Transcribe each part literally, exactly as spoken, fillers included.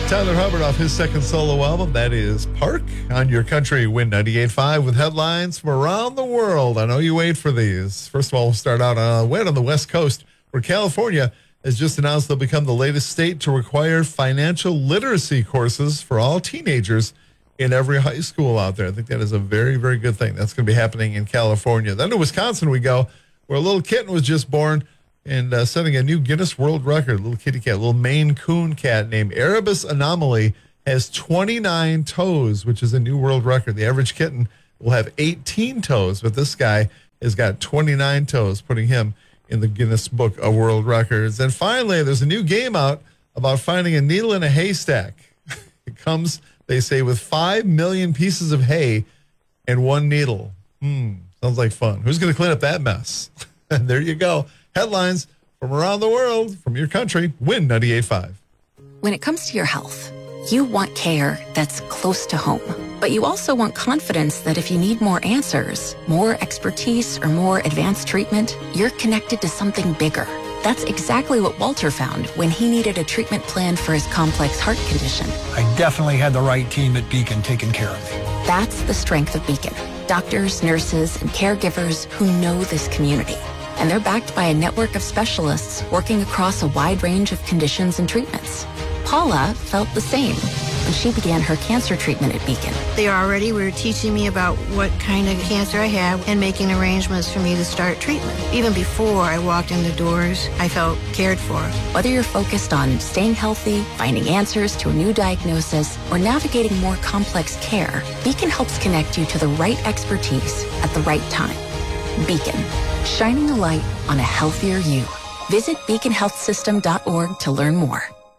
Tyler Hubbard off his second solo album, that is Park, on your country Win ninety-eight point five with headlines from around the world. I know you wait for these. First of all, we'll start out uh, way on the West Coast, where California has just announced they'll become the latest state to require financial literacy courses for all teenagers in every high school out there. I think that is a very, very good thing. That's going to be happening in California. Then to Wisconsin we go, where a little kitten was just born and uh, setting a new Guinness World Record. A little kitty cat, a little Maine Coon cat named Erebus Anomaly has twenty-nine toes, which is a new world record. The average kitten will have eighteen toes, but this guy has got twenty-nine toes, putting him in the Guinness Book of World Records. And finally, there's a new game out about finding a needle in a haystack. It comes, they say, with five million pieces of hay and one needle. Hmm, sounds like fun. Who's going to clean up that mess? And there you go. Headlines from around the world, from your country, Win ninety-eight point five. When it comes to your health, you want care that's close to home. But you also want confidence that if you need more answers, more expertise, or more advanced treatment, you're connected to something bigger. That's exactly what Walter found when he needed a treatment plan for his complex heart condition. I definitely had the right team at Beacon taking care of me. That's the strength of Beacon. Doctors, nurses, and caregivers who know this community. And they're backed by a network of specialists working across a wide range of conditions and treatments. Paula felt the same when she began her cancer treatment at Beacon. They already were teaching me about what kind of cancer I had and making arrangements for me to start treatment. Even before I walked in the doors, I felt cared for. Whether you're focused on staying healthy, finding answers to a new diagnosis, or navigating more complex care, Beacon helps connect you to the right expertise at the right time. Beacon, shining a light on a healthier you. Visit beacon health system dot org to learn more.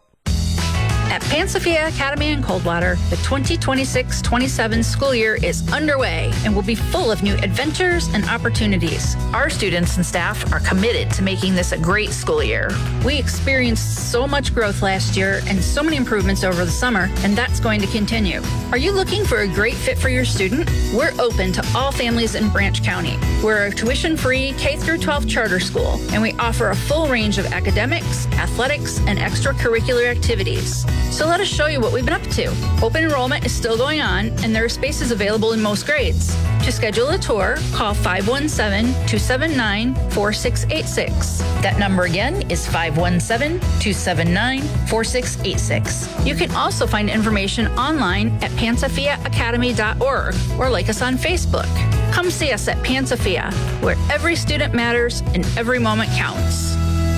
At Pansafia Academy in Coldwater, the twenty twenty-six twenty-seven school year is underway and will be full of new adventures and opportunities. Our students and staff are committed to making this a great school year. We experienced so much growth last year and so many improvements over the summer, and that's going to continue. Are you looking for a great fit for your student? We're open to all families in Branch County. We're a tuition-free K through twelve charter school, and we offer a full range of academics, athletics, and extracurricular activities. So let us show you what we've been up to. Open enrollment is still going on, and there are spaces available in most grades. To schedule a tour, call five one seven, two seven nine, four six eight six. That number again is five one seven, two seven nine, four six eight six. You can also find information online at pansafia academy dot org or like us on Facebook. Come see us at Pansafia, where every student matters and every moment counts.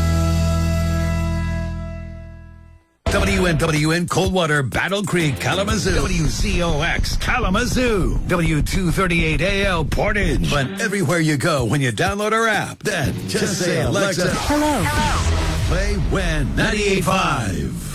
W N W N Coldwater, Battle Creek, Kalamazoo. W Z O X, Kalamazoo. W two thirty-eight A L, Portage. But everywhere you go when you download our app, then just, just say, Alexa, hello. Hello. Play Win ninety-eight point five.